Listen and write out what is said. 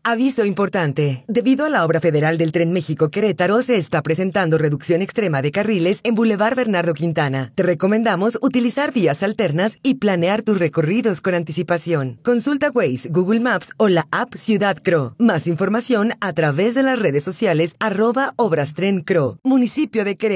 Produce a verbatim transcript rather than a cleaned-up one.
Aviso importante. Debido a la obra federal del Tren México-Querétaro, se está presentando reducción extrema de carriles en Boulevard Bernardo Quintana. Te recomendamos utilizar vías alternas y planear tus recorridos con anticipación. Consulta Waze, Google Maps o la app Ciudad Cro. Más información a través de las redes sociales arroba Obras Tren Cro. Municipio de Querétaro.